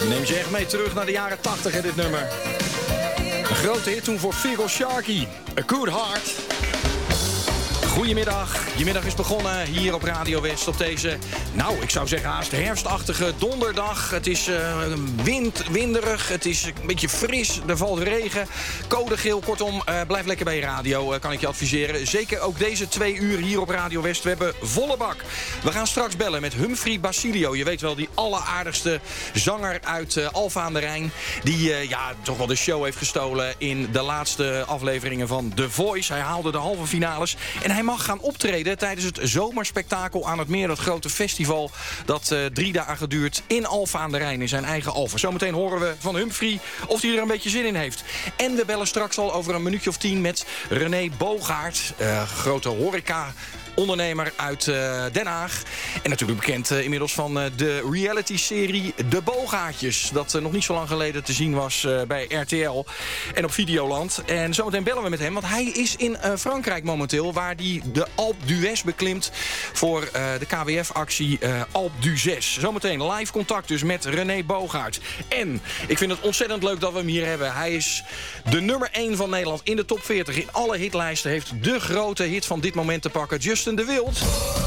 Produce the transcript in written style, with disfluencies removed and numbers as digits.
Neemt je echt mee terug naar de jaren 80 in dit nummer. Een grote hit toen voor Figo Sharkey. A Good Heart. Goedemiddag. Je middag is begonnen hier op Radio West op deze, nou, ik zou zeggen haast herfstachtige donderdag. Het is winderig, het is een beetje fris, er valt regen. Code geel, kortom, blijf lekker bij je radio, kan ik je adviseren. Zeker ook deze 2 uur hier op Radio West. We hebben volle bak. We gaan straks bellen met Humphrey Basilio. Je weet wel, die alleraardigste zanger uit Alphen aan de Rijn. Die toch wel de show heeft gestolen in de laatste afleveringen van The Voice. Hij haalde de halve finales en hij mag gaan optreden tijdens het zomerspektakel aan het meer. Dat grote festival dat 3 dagen duurt in Alphen aan de Rijn, in zijn eigen Alphen. Zometeen horen we van Humphrey of hij er een beetje zin in heeft. En we bellen straks al over een minuutje of 10 met René Bogaert, grote horeca-ondernemer uit Den Haag. En natuurlijk bekend inmiddels van de reality-serie De Bogaertjes. Dat nog niet zo lang geleden te zien was bij RTL en op Videoland. En zometeen bellen we met hem, want hij is in Frankrijk momenteel, waar hij de Alpe d'Huez beklimt voor de KWF-actie Alpe d'Huez. Zometeen live contact dus met René Bogaert. En ik vind het ontzettend leuk dat we hem hier hebben. Hij is de nummer 1 van Nederland in de top 40. In alle hitlijsten heeft de grote hit van dit moment te pakken, Justin de Wild.